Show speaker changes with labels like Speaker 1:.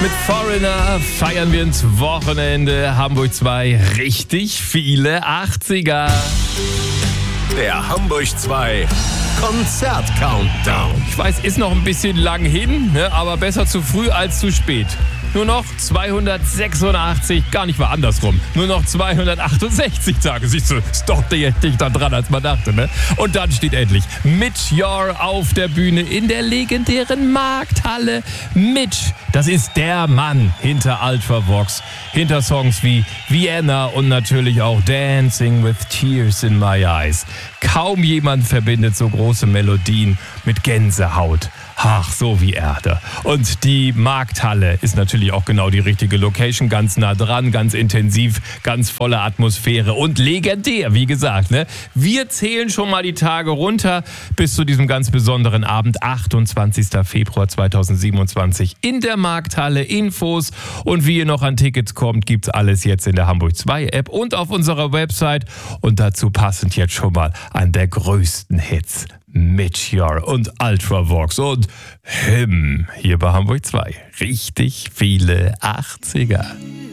Speaker 1: Mit Foreigner feiern wir ins Wochenende. Hamburg 2, richtig viele 80er.
Speaker 2: Der Hamburg 2 Konzert-Countdown.
Speaker 1: Ich weiß, ist noch ein bisschen lang hin, ne, aber besser zu früh als zu spät. Nur noch 286, gar nicht mal andersrum. Nur noch 268 Tage. Siehst du, ist doch dichter dran, als man dachte, ne? Und dann steht endlich Mitch Ure auf der Bühne in der legendären Markthalle. Mitch, das ist der Mann hinter Ultravox, hinter Songs wie Vienna und natürlich auch Dancing with Tears in My Eyes. Kaum jemand verbindet so große Melodien mit Gänsehaut. Ach, so wie er. Und die Markthalle ist natürlich auch genau die richtige Location. Ganz nah dran, ganz intensiv, ganz volle Atmosphäre und legendär, wie gesagt. Ne? Wir zählen schon mal die Tage runter bis zu diesem ganz besonderen Abend, 28. Februar 2027 in der Markthalle. Infos und wie ihr noch an Tickets kommt, gibt's alles jetzt in der Hamburg 2 App und auf unserer Website. Und dazu passend jetzt schon mal an der größten Hits. Mitch Ure und Ultravox und Him hier bei Hamburg 2. Richtig viele 80er.